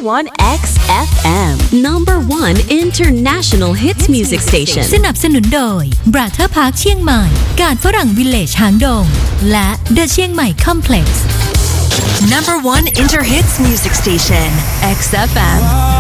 91 XFM Number 1 International Hits Music Station สนับสนุนโดย Brother Park เชียงใหม่การฝรั่งวิลเลจหางดงและ The เชียงใหม่ Complex Number 1 Inter Hits Music Station XFM